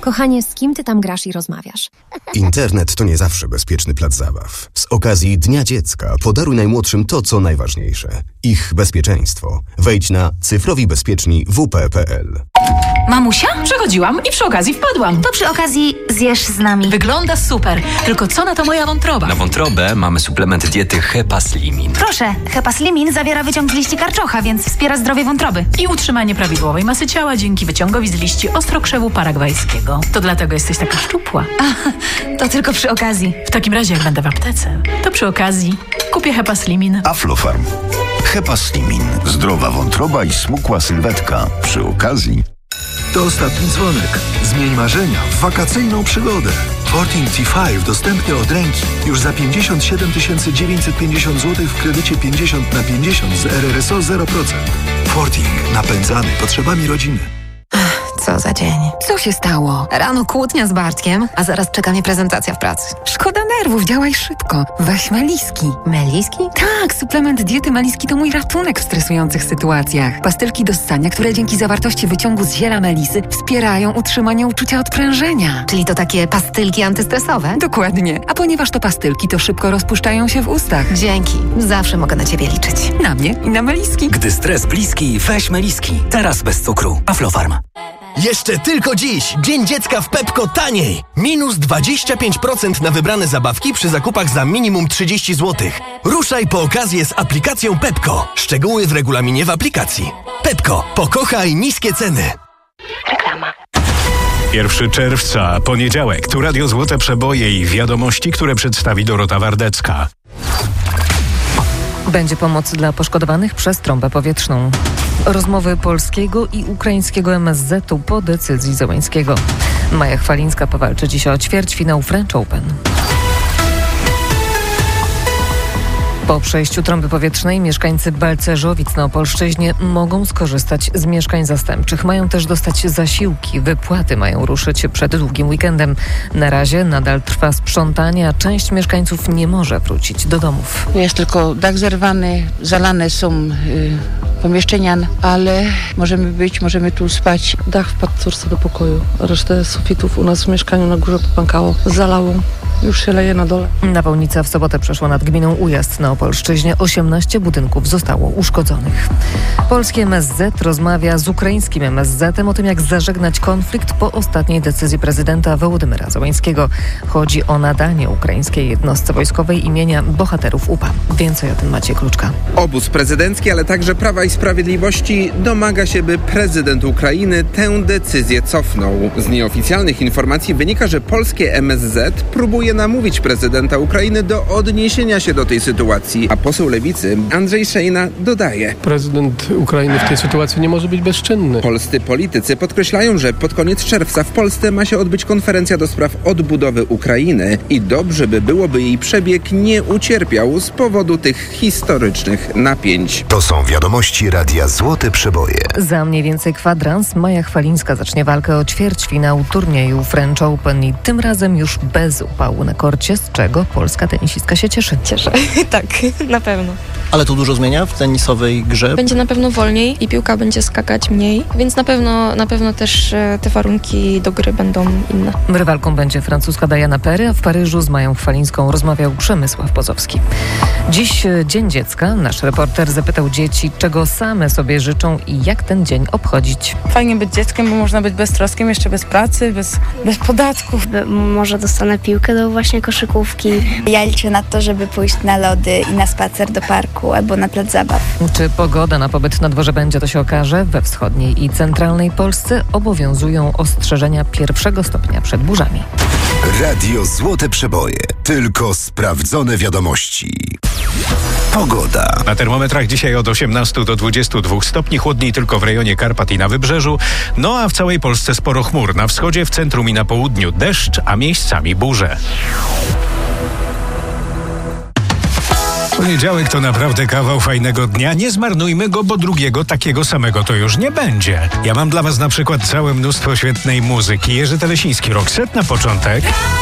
Kochanie, z kim ty tam grasz i rozmawiasz? Internet to nie zawsze bezpieczny plac zabaw. Z okazji Dnia Dziecka podaruj najmłodszym to, co najważniejsze. Ich bezpieczeństwo. Wejdź na cyfrowibezpieczni.wp.pl. Mamusia? Przechodziłam i przy okazji wpadłam. To przy okazji zjesz z nami. Wygląda super. Tylko co na to moja wątroba? Na wątrobę mamy suplement diety Hepaslimin. Proszę, Hepaslimin zawiera wyciąg z liści karczocha, więc wspiera zdrowie wątroby. I utrzymanie prawidłowej masy ciała dzięki wyciągowi z liści ostrokrzewu paragwajskiego. To dlatego jesteś taka szczupła. To tylko przy okazji. W takim razie, jak będę w aptece, to przy okazji kupię Hepaslimin. Aflofarm. Hepaslimin. Zdrowa wątroba i smukła sylwetka. Przy okazji. To ostatni dzwonek. Zmień marzenia w wakacyjną przygodę. Forting T5 dostępny od ręki. Już za 57 950 zł w kredycie 50/50 z RRSO 0%. Forting. Napędzany potrzebami rodziny. Co za dzień. Co się stało? Rano kłótnia z Bartkiem, a zaraz czeka mnie prezentacja w pracy. Szkoda nerwów, działaj szybko. Weź Meliski. Meliski? Tak, suplement diety Meliski to mój ratunek w stresujących sytuacjach. Pastylki do ssania, które dzięki zawartości wyciągu z ziela melisy wspierają utrzymanie uczucia odprężenia. Czyli to takie pastylki antystresowe? Dokładnie. A ponieważ to pastylki, to szybko rozpuszczają się w ustach. Dzięki. Zawsze mogę na ciebie liczyć. Na mnie i na Meliski. Gdy stres bliski, weź Meliski. Teraz bez cukru. Aflofarm. Jeszcze tylko dziś. Dzień Dziecka w Pepco taniej. Minus 25% na wybrane zabawki przy zakupach za minimum 30 zł. Ruszaj po okazję z aplikacją Pepco. Szczegóły w regulaminie w aplikacji. Pepco. Pokochaj niskie ceny. Reklama. 1 czerwca, poniedziałek. Tu Radio Złote Przeboje i wiadomości, które przedstawi Dorota Wardecka. Będzie pomoc dla poszkodowanych przez trąbę powietrzną. Rozmowy polskiego i ukraińskiego MSZ-u po decyzji Zełańskiego. Maja Chwalińska powalczy dziś o ćwierćfinał French Open. Po przejściu trąby powietrznej mieszkańcy Balcerzowic na Opolszczyźnie mogą skorzystać z mieszkań zastępczych. Mają też dostać zasiłki. Wypłaty mają ruszyć przed długim weekendem. Na razie nadal trwa sprzątanie, a część mieszkańców nie może wrócić do domów. Jest tylko dach zerwany, zalane są pomieszczenia, ale możemy tu spać. Dach wpadł córce do pokoju, a resztę sufitów u nas w mieszkaniu na górze popękało, zalało. Już się leje na dole. Nawałnica w sobotę przeszła nad gminą Ujazd na Opolszczyźnie. 18 budynków zostało uszkodzonych. Polski MSZ rozmawia z ukraińskim MSZ-em o tym, jak zażegnać konflikt po ostatniej decyzji prezydenta Wołodymyra Zełańskiego. Chodzi o nadanie ukraińskiej jednostce wojskowej imienia bohaterów UPA. Więcej o tym Maciej Kluczka. Obóz prezydencki, ale także Prawa i Sprawiedliwości domaga się, by prezydent Ukrainy tę decyzję cofnął. Z nieoficjalnych informacji wynika, że polskie MSZ próbuje namówić prezydenta Ukrainy do odniesienia się do tej sytuacji, a poseł Lewicy Andrzej Szejna dodaje: prezydent Ukrainy w tej sytuacji nie może być bezczynny. Polscy politycy podkreślają, że pod koniec czerwca w Polsce ma się odbyć konferencja do spraw odbudowy Ukrainy i dobrze by było, by jej przebieg nie ucierpiał z powodu tych historycznych napięć. To są wiadomości Radia Złote Przeboje. Za mniej więcej kwadrans Maja Chwalińska zacznie walkę o ćwierćfinał turnieju French Open i tym razem już bez upału na korcie, z czego polska tenisistka się cieszy. Cieszę, tak, na pewno. Ale to dużo zmienia w tenisowej grze? Będzie na pewno wolniej i piłka będzie skakać mniej, więc na pewno też te warunki do gry będą inne. Rywalką będzie francuska Diana Perry, a w Paryżu z Mają Chwalińską rozmawiał Przemysław Pozowski. Dziś Dzień Dziecka. Nasz reporter zapytał dzieci, czego same sobie życzą i jak ten dzień obchodzić. Fajnie być dzieckiem, bo można być beztroskiem, jeszcze bez pracy, bez podatków. Może dostanę piłkę do właśnie koszykówki. Ja liczę na to, żeby pójść na lody i na spacer do parku albo na plac zabaw. Czy pogoda na pobyt na dworze będzie, to się okaże. We wschodniej i centralnej Polsce obowiązują ostrzeżenia 1 stopnia przed burzami. Radio Złote Przeboje. Tylko sprawdzone wiadomości. Pogoda. Na termometrach dzisiaj od 18 do 22 stopni, chłodniej tylko w rejonie Karpat i na wybrzeżu. No a w całej Polsce sporo chmur. Na wschodzie, w centrum i na południu deszcz, a miejscami burze. Poniedziałek to naprawdę kawał fajnego dnia. Nie zmarnujmy go, bo drugiego takiego samego to już nie będzie. Ja mam dla was na przykład całe mnóstwo świetnej muzyki. Jerzy Telesiński, Roxette na początek.